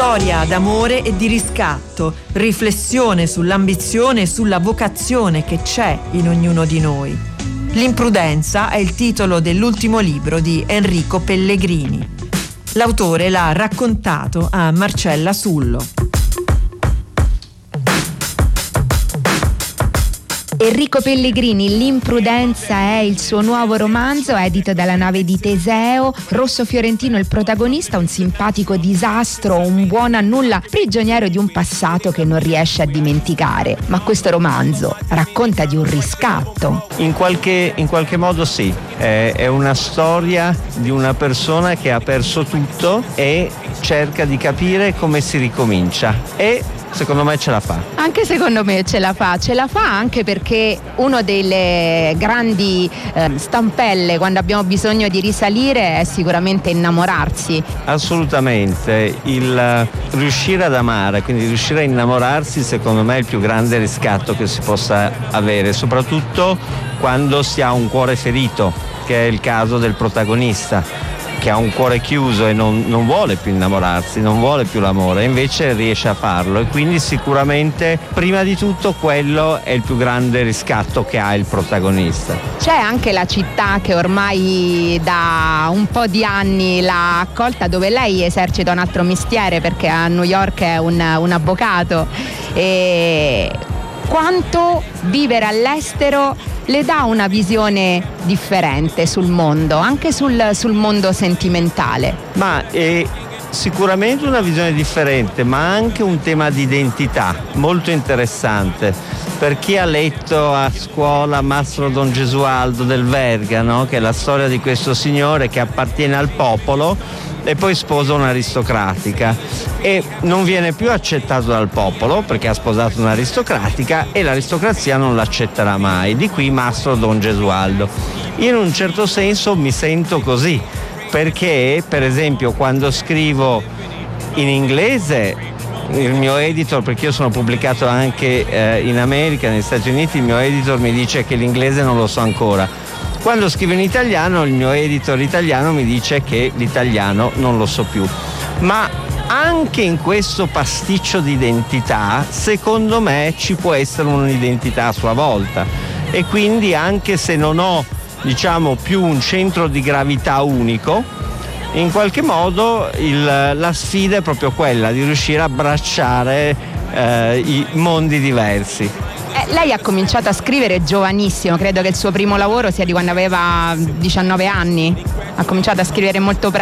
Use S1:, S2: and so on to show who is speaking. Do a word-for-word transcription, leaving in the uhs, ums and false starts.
S1: Storia d'amore e di riscatto, riflessione sull'ambizione e sulla vocazione che c'è in ognuno di noi. L'imprudenza è il titolo dell'ultimo libro di Enrico Pellegrini. L'autore l'ha raccontato a Marcella Sullo.
S2: Enrico Pellegrini, L'imprudenza è il suo nuovo romanzo, edito dalla Nave di Teseo. Rosso Fiorentino è il protagonista, un simpatico disastro, un buon a nulla, prigioniero di un passato che non riesce a dimenticare. Ma questo romanzo racconta di un riscatto.
S3: In qualche, in qualche modo sì, è, è una storia di una persona che ha perso tutto e cerca di capire come si ricomincia e secondo me ce la fa.
S2: Anche secondo me ce la fa, ce la fa anche perché uno delle grandi eh, stampelle quando abbiamo bisogno di risalire è sicuramente innamorarsi.
S3: Assolutamente, il riuscire ad amare, quindi riuscire a innamorarsi secondo me è il più grande riscatto che si possa avere, soprattutto quando si ha un cuore ferito, che è il caso del protagonista, che ha un cuore chiuso e non, non vuole più innamorarsi, non vuole più l'amore, invece riesce a farlo, e quindi sicuramente prima di tutto quello è il più grande riscatto che ha il protagonista.
S2: C'è anche la città che ormai da un po' di anni l'ha accolta, dove lei esercita un altro mestiere perché a New York è un, un avvocato. E quanto vivere all'estero le dà una visione differente sul mondo, anche sul, sul mondo sentimentale.
S3: Ma è sicuramente una visione differente, ma anche un tema di identità molto interessante. Per chi ha letto a scuola Mastro Don Gesualdo del Verga, no? Che è la storia di questo signore che appartiene al popolo e poi sposa un'aristocratica e non viene più accettato dal popolo perché ha sposato un'aristocratica e l'aristocrazia non l'accetterà mai, di qui Mastro Don Gesualdo. Io in un certo senso mi sento così, perché per esempio quando scrivo in inglese il mio editor, perché io sono pubblicato anche eh, in America, negli Stati Uniti, il mio editor mi dice che l'inglese non lo so ancora. Quando scrivo in italiano il mio editor italiano mi dice che l'italiano non lo so più. Ma anche in questo pasticcio di identità, secondo me ci può essere un'identità a sua volta, e quindi anche se non ho, diciamo, più un centro di gravità unico, in qualche modo il, la sfida è proprio quella di riuscire a abbracciare eh, i mondi diversi.
S2: Eh, lei ha cominciato a scrivere giovanissimo, credo che il suo primo lavoro sia di quando aveva diciannove anni, ha cominciato a scrivere molto presto.